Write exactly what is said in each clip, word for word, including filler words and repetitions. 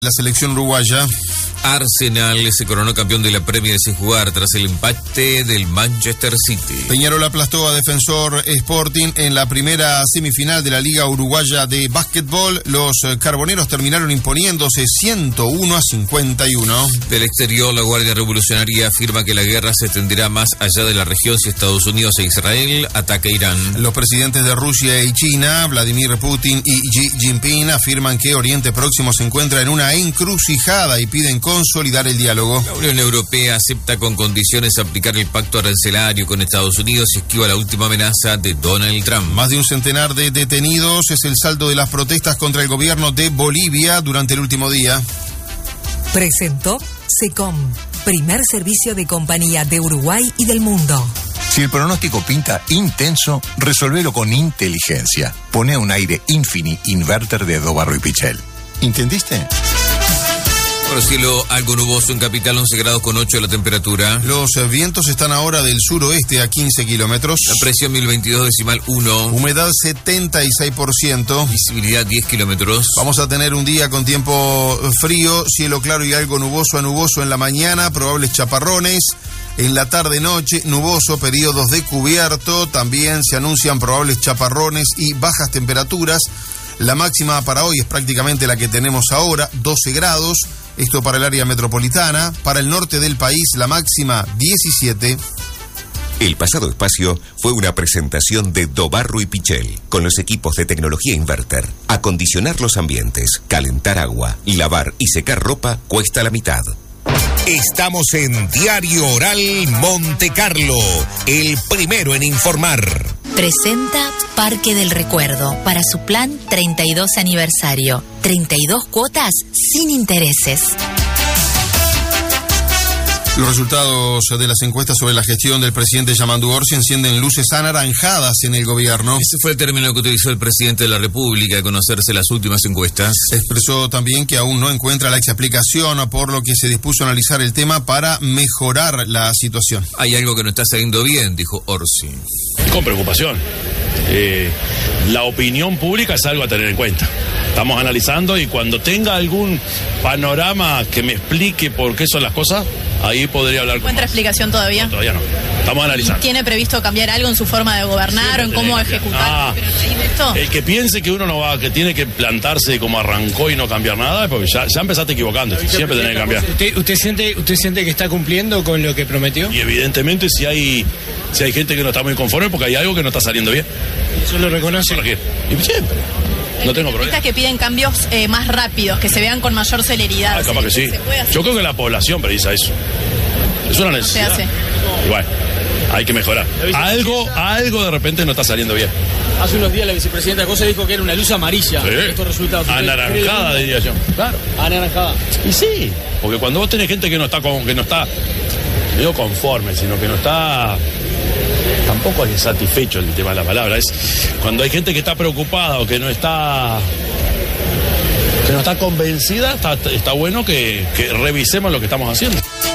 La selección uruguaya. Arsenal se coronó campeón de la Premier sin jugar tras el empate del Manchester City. Peñarol aplastó a Defensor Sporting en la primera semifinal de la Liga Uruguaya de Básquetbol. Los carboneros terminaron imponiéndose ciento uno a cincuenta y uno. Del exterior, la Guardia Revolucionaria afirma que la guerra se extenderá más allá de la región si Estados Unidos e Israel ataca a Irán. Los presidentes de Rusia y China, Vladimir Putin y Xi Jinping, afirman que Oriente Próximo se encuentra en una encrucijada y piden consolidar el diálogo. La Unión Europea acepta con condiciones aplicar el pacto arancelario con Estados Unidos y esquiva la última amenaza de Donald Trump. Más de un centenar de detenidos es el saldo de las protestas contra el gobierno de Bolivia durante el último día. Presentó SECOM, primer servicio de compañía de Uruguay y del mundo. Si el pronóstico pinta intenso, resolvelo con inteligencia. Pone un aire Infini Inverter de Dobarro y Pichel. ¿Entendiste? Por cielo, algo nuboso en Capital, once grados con ocho de la temperatura. Los vientos están ahora del suroeste a quince kilómetros. La presión mil veintidós decimal uno. Humedad setenta y seis por ciento. Visibilidad diez kilómetros. Vamos a tener un día con tiempo frío, cielo claro y algo nuboso a nuboso en la mañana, probables chaparrones. En la tarde-noche, nuboso, periodos de cubierto. También se anuncian probables chaparrones y bajas temperaturas. La máxima para hoy es prácticamente la que tenemos ahora, doce grados. Esto para el área metropolitana. Para el norte del país, la máxima diecisiete. El pasado espacio fue una presentación de Dobarro y Pichel, con los equipos de tecnología inverter. Acondicionar los ambientes, calentar agua, lavar y secar ropa cuesta la mitad. Estamos en Diario Oral Monte Carlo, el primero en informar. Presenta Parque del Recuerdo para su plan treinta y dos aniversario. treinta y dos cuotas sin intereses. Los resultados de las encuestas sobre la gestión del presidente Yamandu Orsi encienden luces anaranjadas en el gobierno. Ese fue el término que utilizó el presidente de la República al conocerse las últimas encuestas. Expresó también que aún no encuentra la explicación, por lo que se dispuso a analizar el tema para mejorar la situación. Hay algo que no está saliendo bien, dijo Orsi. Con preocupación. Eh, la opinión pública es algo a tener en cuenta. Estamos analizando y cuando tenga algún panorama que me explique por qué son las cosas, ahí podría hablar. ¿Encuentra explicación todavía? No, todavía no. Estamos analizando. ¿Tiene previsto cambiar algo en su forma de gobernar o en cómo ejecutar? Ah, esto? El que piense que uno no va, que tiene que plantarse como arrancó y no cambiar nada, porque ya, ya empezaste equivocando. Siempre tenés que cambiar. ¿Usted, usted siente, usted siente que está cumpliendo con lo que prometió? Y evidentemente si hay, si hay gente que no está muy conforme, porque hay algo que no está saliendo bien. ¿Eso lo reconoce? Y siempre. No tengo problema. que piden cambios eh, más rápidos, que se vean con mayor celeridad. Ah, capaz que sí. Yo creo que la población precisa eso. Es una necesidad. Se hace. Igual, hay que mejorar. Algo, algo de repente no está saliendo bien. Hace unos días la vicepresidenta Cosa dijo que era una luz amarilla. Sí. Estos resultados. Anaranjada, diría yo. Claro. Anaranjada. Y sí, porque cuando vos tenés gente que no está con, que no está, no digo conforme, sino que no está. Tampoco es satisfecho el tema de la palabra. Es cuando hay gente que está preocupada o que no está que no está convencida, está, está bueno que, que revisemos lo que estamos haciendo.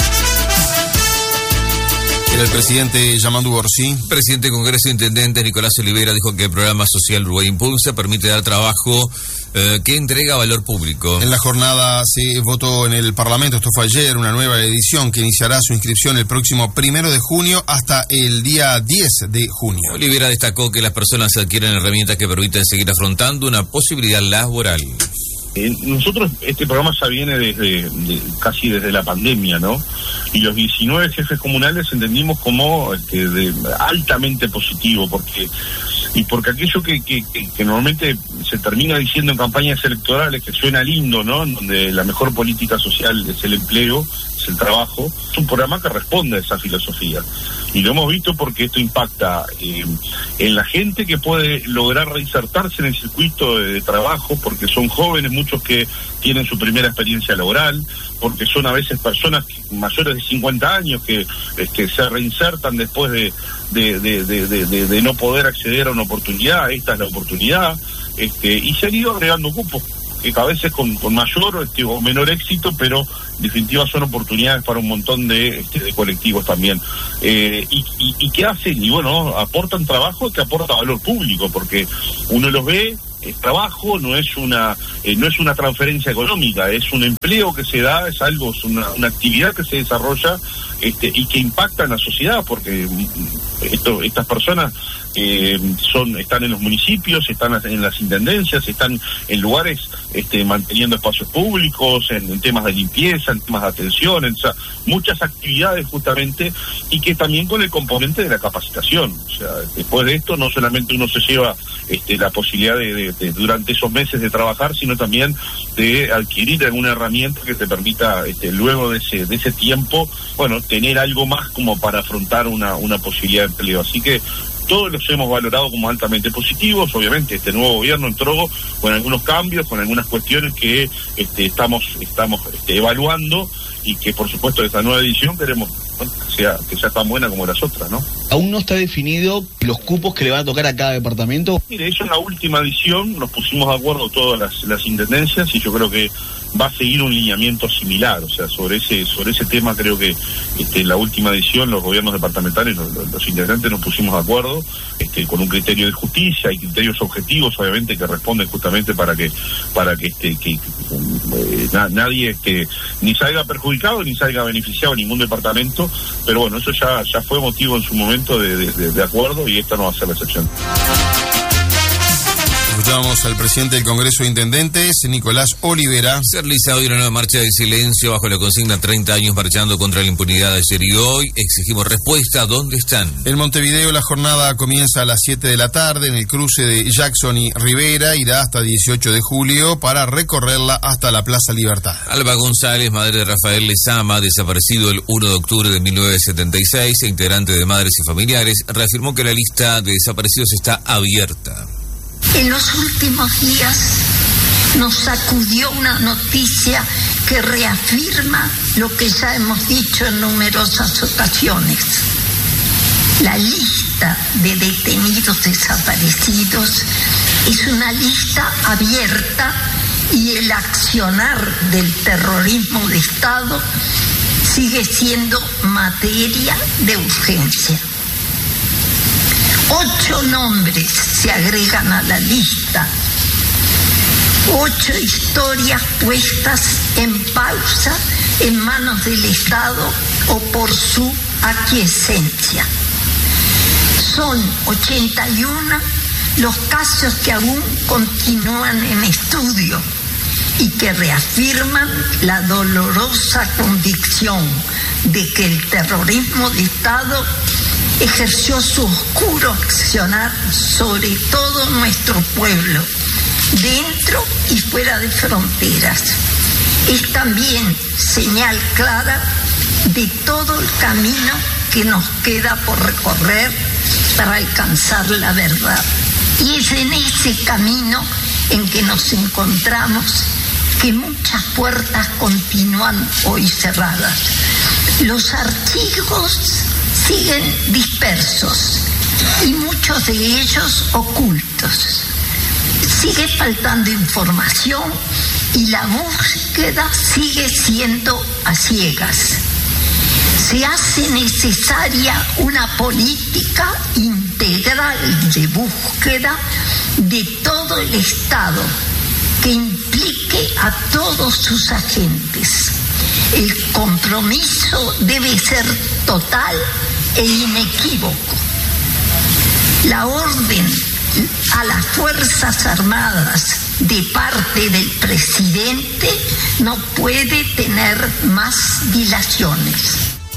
Era el presidente Yamandu Orsi. Presidente del Congreso de Intendentes Nicolás Olivera dijo que el programa social Uruguay Impulsa permite dar trabajo eh, que entrega valor público. En la jornada se votó en el Parlamento, esto fue ayer, una nueva edición que iniciará su inscripción el próximo primero de junio hasta el día diez de junio. Olivera destacó que las personas adquieren herramientas que permiten seguir afrontando una posibilidad laboral. Eh, nosotros, este programa ya viene desde de, casi desde la pandemia, ¿no? Y los diecinueve jefes comunales entendimos como este, de, altamente positivo, porque y porque aquello que, que, que, que normalmente se termina diciendo en campañas electorales, que suena lindo, ¿no? Donde la mejor política social es el empleo, es el trabajo, es un programa que responde a esa filosofía. Y lo hemos visto porque esto impacta eh, en la gente que puede lograr reinsertarse en el circuito de, de trabajo, porque son jóvenes, muchos que tienen su primera experiencia laboral, porque son a veces personas mayores de cincuenta años que este, se reinsertan después de, de, de, de, de, de, de no poder acceder a una oportunidad. Esta es la oportunidad, este, y se han ido agregando cupos, que a veces con, con mayor este, o menor éxito, pero en definitiva son oportunidades para un montón de, este, de colectivos también. Eh, y, y, ¿Y qué hacen? Y bueno, aportan trabajo que aporta valor público, porque uno los ve es trabajo, no es una eh, no es una transferencia económica, es un empleo que se da, es algo, es una, una actividad que se desarrolla este, y que impacta en la sociedad, porque esto, estas personas eh, son están en los municipios, están en las intendencias, están en lugares este, manteniendo espacios públicos, en, en temas de limpieza, en temas de atención, en, o sea, muchas actividades justamente, y que también con el componente de la capacitación. O sea, después de esto no solamente uno se lleva este, la posibilidad de, de, de durante esos meses de trabajar, sino también de adquirir alguna herramienta que te permita este, luego de ese de ese tiempo, bueno, tener algo más como para afrontar una, una posibilidad de empleo. Así que todos los hemos valorado como altamente positivos. Obviamente este nuevo gobierno entró con algunos cambios, con algunas cuestiones que este, estamos estamos este, evaluando, y que por supuesto esta nueva edición queremos, bueno, que sea que sea tan buena como las otras, ¿no? ¿Aún no está definido los cupos que le van a tocar a cada departamento? Mire, eso en la última edición nos pusimos de acuerdo todas las, las intendencias, y yo creo que va a seguir un lineamiento similar. O sea, sobre ese sobre ese tema creo que este, en la última edición los gobiernos departamentales, los, los integrantes nos pusimos de acuerdo este, con un criterio de justicia y criterios objetivos, obviamente, que responden justamente para que para que este que, eh, na, nadie este, ni salga perjudicado ni salga beneficiado en ningún departamento. Pero bueno, eso ya ya fue motivo en su momento de, de, de acuerdo, y esta no va a ser la excepción. Escuchábamos al presidente del Congreso de Intendentes, Nicolás Olivera. Se ha realizado hoy una nueva marcha de silencio bajo la consigna treinta años marchando contra la impunidad. Ayer y hoy exigimos respuesta. ¿Dónde están? En Montevideo la jornada comienza a las siete de la tarde en el cruce de Jackson y Rivera. Irá hasta dieciocho de julio para recorrerla hasta la Plaza Libertad. Alba González, madre de Rafael Lezama, desaparecido el primero de octubre de mil novecientos setenta y seis, e integrante de Madres y Familiares, reafirmó que la lista de desaparecidos está abierta. En los últimos días nos sacudió una noticia que reafirma lo que ya hemos dicho en numerosas ocasiones. La lista de detenidos desaparecidos es una lista abierta, y el accionar del terrorismo de Estado sigue siendo materia de urgencia. Ocho nombres se agregan a la lista, ocho historias puestas en pausa en manos del Estado o por su aquiescencia. Son ochenta y uno los casos que aún continúan en estudio y que reafirman la dolorosa convicción de que el terrorismo de Estado ejerció su oscuro accionar sobre todo nuestro pueblo, dentro y fuera de fronteras. Es también señal clara de todo el camino que nos queda por recorrer para alcanzar la verdad. Y es en ese camino en que nos encontramos que muchas puertas continúan hoy cerradas. Los archivos siguen dispersos y muchos de ellos ocultos. Sigue faltando información y la búsqueda sigue siendo a ciegas. Se hace necesaria una política integral de búsqueda de todo el Estado que implique a todos sus agentes. El compromiso debe ser total e inequívoco. La orden a las Fuerzas Armadas de parte del presidente no puede tener más dilaciones.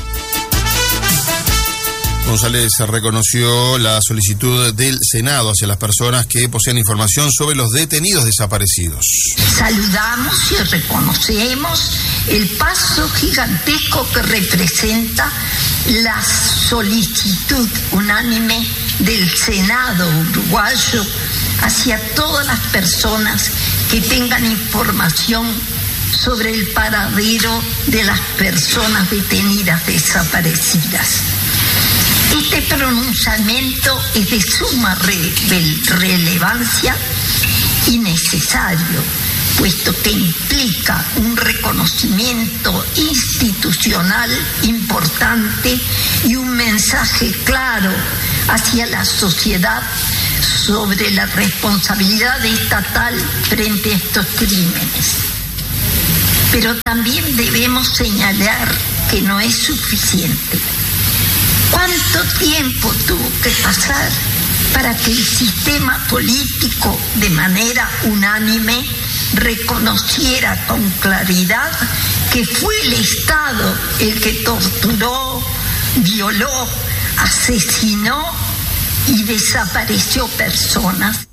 González reconoció la solicitud del Senado hacia las personas que poseen información sobre los detenidos desaparecidos. Saludamos y reconocemos el paso gigantesco que representa la solicitud unánime del Senado uruguayo hacia todas las personas que tengan información sobre el paradero de las personas detenidas desaparecidas. Este pronunciamiento es de suma re- relevancia y necesario, puesto que implica un reconocimiento institucional importante y un mensaje claro hacia la sociedad sobre la responsabilidad estatal frente a estos crímenes. Pero también debemos señalar que no es suficiente. ¿Cuánto tiempo tuvo que pasar para que el sistema político, de manera unánime, reconociera con claridad que fue el Estado el que torturó, violó, asesinó y desapareció personas?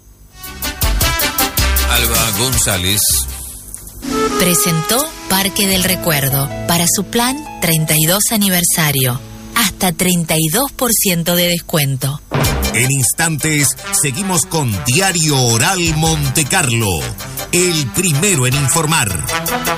Alba González presentó Parque del Recuerdo para su plan treinta y dos aniversario. Hasta treinta y dos por ciento de descuento. En instantes seguimos con Diario Oral Monte Carlo, el primero en informar.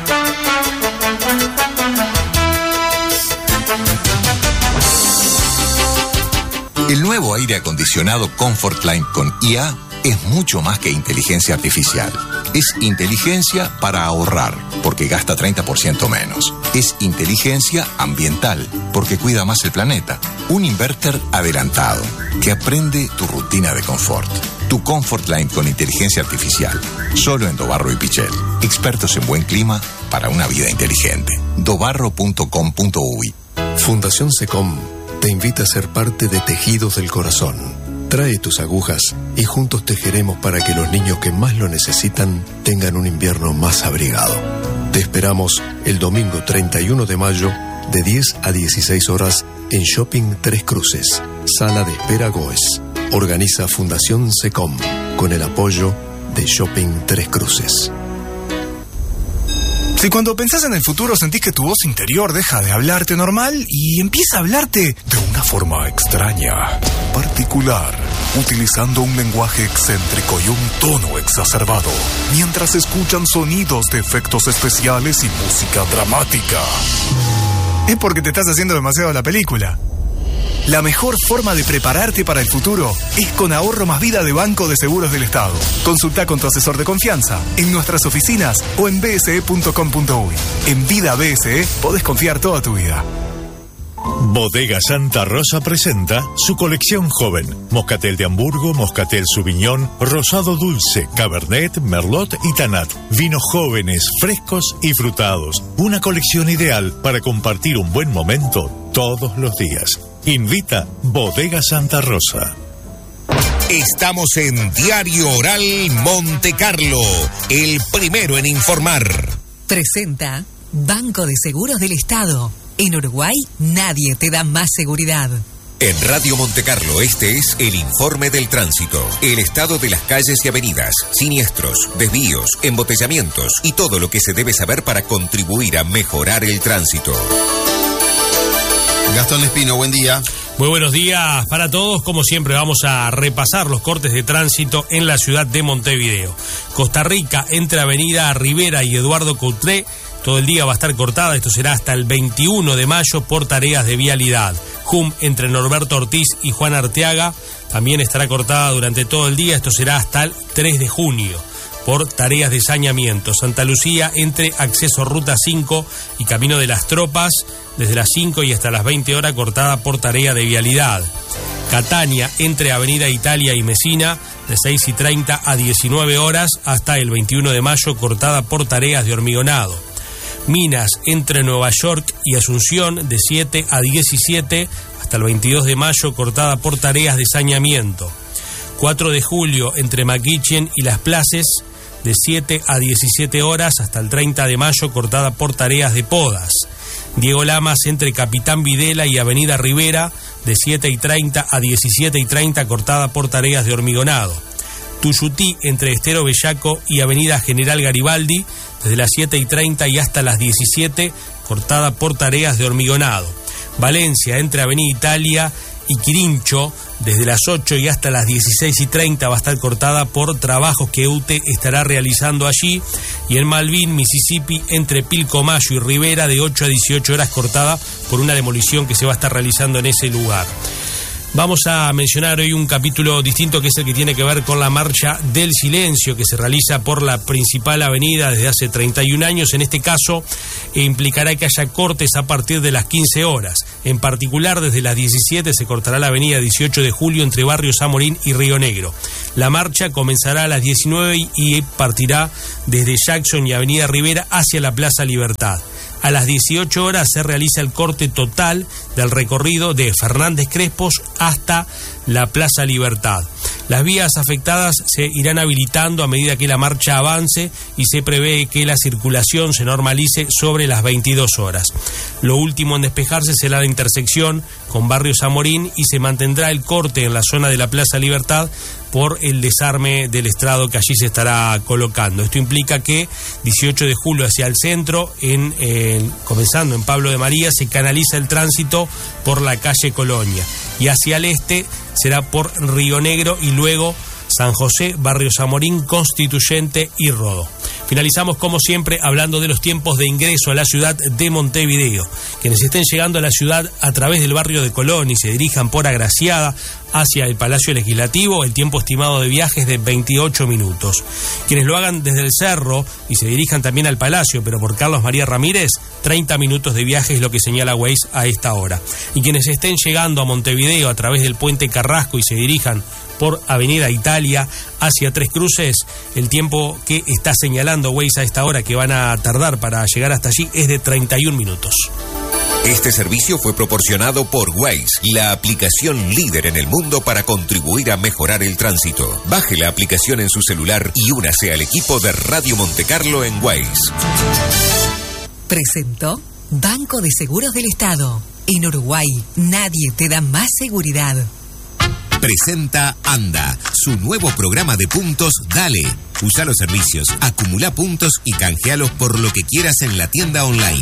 El nuevo aire acondicionado Comfortline con I A es mucho más que inteligencia artificial. Es inteligencia para ahorrar, porque gasta treinta por ciento menos. Es inteligencia ambiental, porque cuida más el planeta. Un inverter adelantado, que aprende tu rutina de confort. Tu Comfortline con inteligencia artificial. Solo en Dobarro y Pichel. Expertos en buen clima para una vida inteligente. dobarro punto com punto uy. Fundación SECOM te invita a ser parte de Tejidos del Corazón. Trae tus agujas y juntos tejeremos para que los niños que más lo necesitan tengan un invierno más abrigado. Te esperamos el domingo treinta y uno de mayo de diez a dieciséis horas en Shopping Tres Cruces, Sala de Espera Goes. Organiza Fundación SECOM con el apoyo de Shopping Tres Cruces. Si cuando pensás en el futuro sentís que tu voz interior deja de hablarte normal y empieza a hablarte de una forma extraña, particular, utilizando un lenguaje excéntrico y un tono exacerbado, mientras escuchan sonidos de efectos especiales y música dramática, es porque te estás haciendo demasiado la película. La mejor forma de prepararte para el futuro es con Ahorro Más Vida de Banco de Seguros del Estado. Consulta con tu asesor de confianza en nuestras oficinas o en b s e punto com punto uy. En Vida B S E podés confiar toda tu vida. Bodega Santa Rosa presenta su colección joven. Moscatel de Hamburgo, Moscatel Sauvignon, Rosado Dulce, Cabernet, Merlot y Tanat. Vinos jóvenes, frescos y frutados. Una colección ideal para compartir un buen momento todos los días. Invita Bodega Santa Rosa. Estamos en Diario Oral Monte Carlo, el primero en informar. Presenta Banco de Seguros del Estado. En Uruguay nadie te da más seguridad. En Radio Monte Carlo, este es el informe del tránsito. El estado de las calles y avenidas, siniestros, desvíos, embotellamientos y todo lo que se debe saber para contribuir a mejorar el tránsito. Gastón Espino, buen día. Muy buenos días para todos. Como siempre vamos a repasar los cortes de tránsito en la ciudad de Montevideo. Costa Rica, entre Avenida Rivera y Eduardo Coutré, todo el día va a estar cortada. Esto será hasta el veintiuno de mayo por tareas de vialidad. Jum, entre Norberto Ortiz y Juan Arteaga, también estará cortada durante todo el día. Esto será hasta el tres de junio. Por tareas de saneamiento. Santa Lucía, entre acceso Ruta cinco y Camino de las Tropas, desde las cinco y hasta las veinte horas, cortada por tarea de vialidad. Catania, entre Avenida Italia y Mesina, de seis y treinta a diecinueve horas, hasta el veintiuno de mayo, cortada por tareas de hormigonado. Minas, entre Nueva York y Asunción, de siete a diecisiete, hasta el veintidós de mayo, cortada por tareas de saneamiento. cuatro de julio, entre Maquichen y Las Places, de siete a diecisiete horas, hasta el treinta de mayo, cortada por tareas de podas. Diego Lamas, entre Capitán Videla y Avenida Rivera, de siete y treinta a diecisiete y treinta, cortada por tareas de hormigonado. Tuyutí, entre Estero Bellaco y Avenida General Garibaldi, desde las siete y treinta y hasta las diecisiete, cortada por tareas de hormigonado. Valencia, entre Avenida Italia y Quirincho, desde las ocho y hasta las dieciséis y treinta va a estar cortada por trabajos que U T E estará realizando allí. Y en Malvin, Mississippi, entre Pilcomayo y Rivera, de ocho a dieciocho horas, cortada por una demolición que se va a estar realizando en ese lugar. Vamos a mencionar hoy un capítulo distinto, que es el que tiene que ver con la Marcha del Silencio, que se realiza por la principal avenida desde hace treinta y un años. En este caso, e implicará que haya cortes a partir de las quince horas. En particular, desde las diecisiete se cortará la avenida dieciocho de julio entre Barrio Zamorín y Río Negro. La marcha comenzará a las diecinueve y partirá desde Jackson y Avenida Rivera hacia la Plaza Libertad. A las dieciocho horas se realiza el corte total del recorrido de Fernández Crespos hasta la Plaza Libertad. Las vías afectadas se irán habilitando a medida que la marcha avance y se prevé que la circulación se normalice sobre las veintidós horas. Lo último en despejarse será la intersección con Barrio Zamorín y se mantendrá el corte en la zona de la Plaza Libertad por el desarme del estrado que allí se estará colocando. Esto implica que dieciocho de julio hacia el centro, en, eh, comenzando en Pablo de María, se canaliza el tránsito por la calle Colonia y hacia el este será por Río Negro y luego San José, Barrio Zamorín, Constituyente y Rodó. Finalizamos, como siempre, hablando de los tiempos de ingreso a la ciudad de Montevideo. Quienes estén llegando a la ciudad a través del barrio de Colón y se dirijan por Agraciada hacia el Palacio Legislativo, el tiempo estimado de viaje es de veintiocho minutos. Quienes lo hagan desde el Cerro y se dirijan también al Palacio, pero por Carlos María Ramírez, treinta minutos de viaje es lo que señala Waze a esta hora. Y quienes estén llegando a Montevideo a través del Puente Carrasco y se dirijan por Avenida Italia hacia Tres Cruces, el tiempo que está señalando Waze a esta hora que van a tardar para llegar hasta allí es de treinta y un minutos. Este servicio fue proporcionado por Waze, la aplicación líder en el mundo para contribuir a mejorar el tránsito. Baje la aplicación en su celular y únase al equipo de Radio Montecarlo en Waze. Presentó Banco de Seguros del Estado. En Uruguay, nadie te da más seguridad. Presenta Anda, su nuevo programa de puntos Dale. Usa los servicios, acumula puntos y canjealos por lo que quieras en la tienda online.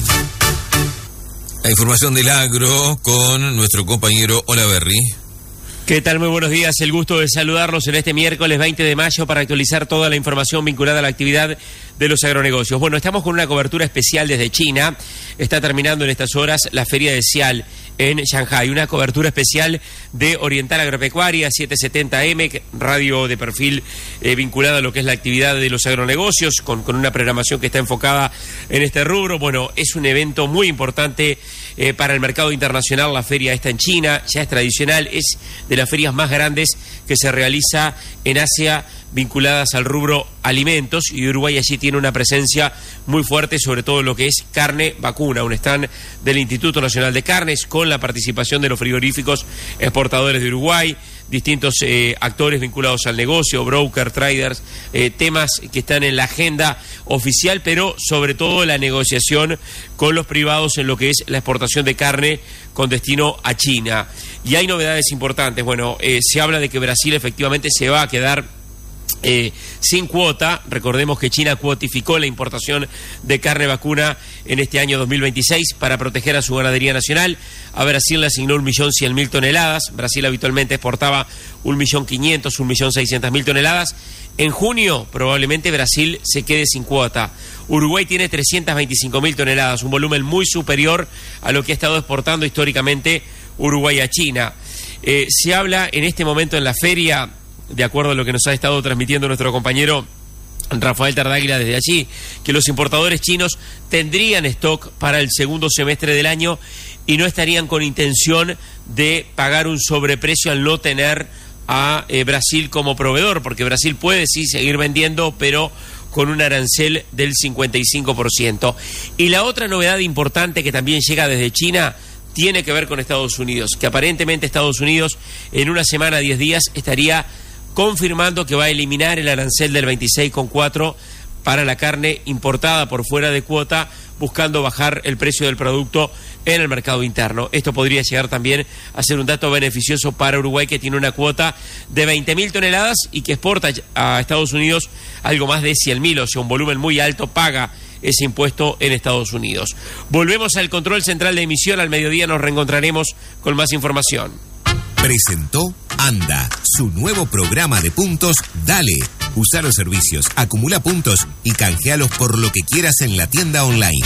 La información del agro con nuestro compañero Olaverry. ¿Qué tal? Muy buenos días. El gusto de saludarlos en este miércoles veinte de mayo para actualizar toda la información vinculada a la actividad de los agronegocios. Bueno, estamos con una cobertura especial desde China. Está terminando en estas horas la Feria de Cial en Shanghái. Una cobertura especial de Oriental Agropecuaria, setecientos setenta eme, radio de perfil eh, vinculada a lo que es la actividad de los agronegocios, con, con una programación que está enfocada en este rubro. Bueno, es un evento muy importante eh, para el mercado internacional. La feria está en China, ya es tradicional, es de las ferias más grandes que se realiza en Asia, vinculadas al rubro alimentos, y Uruguay allí tiene una presencia muy fuerte, sobre todo lo que es carne vacuna, un stand del Instituto Nacional de Carnes con la participación de los frigoríficos exportadores de Uruguay, distintos eh, actores vinculados al negocio, broker, traders, eh, temas que están en la agenda oficial, pero sobre todo la negociación con los privados en lo que es la exportación de carne con destino a China. Y hay novedades importantes. Bueno, eh, se habla de que Brasil efectivamente se va a quedar Eh, sin cuota. Recordemos que China cuotificó la importación de carne vacuna en este año dos mil veintiséis para proteger a su ganadería nacional. A Brasil le asignó un millón cien mil toneladas. Brasil habitualmente exportaba un millón quinientos, un millón seiscientas mil toneladas. En junio probablemente Brasil se quede sin cuota. Uruguay tiene trescientas veinticinco mil toneladas, un volumen muy superior a lo que ha estado exportando históricamente Uruguay a China. Eh, se habla en este momento en la feria, de acuerdo a lo que nos ha estado transmitiendo nuestro compañero Rafael Tardáguila desde allí, que los importadores chinos tendrían stock para el segundo semestre del año y no estarían con intención de pagar un sobreprecio al no tener a eh, Brasil como proveedor, porque Brasil puede sí seguir vendiendo, pero con un arancel del cincuenta y cinco por ciento. Y la otra novedad importante que también llega desde China tiene que ver con Estados Unidos, que aparentemente Estados Unidos en una semana, diez días, estaría confirmando que va a eliminar el arancel del veintiséis coma cuatro para la carne importada por fuera de cuota, buscando bajar el precio del producto en el mercado interno. Esto podría llegar también a ser un dato beneficioso para Uruguay, que tiene una cuota de veinte mil toneladas y que exporta a Estados Unidos algo más de cien mil, o sea, un volumen muy alto, paga ese impuesto en Estados Unidos. Volvemos al control central de emisión. Al mediodía nos reencontraremos con más información. Presentó Anda, su nuevo programa de puntos Dale. Usa los servicios, acumula puntos y canjealos por lo que quieras en la tienda online.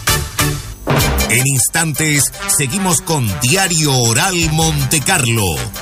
En instantes, seguimos con Diario Oral Montecarlo,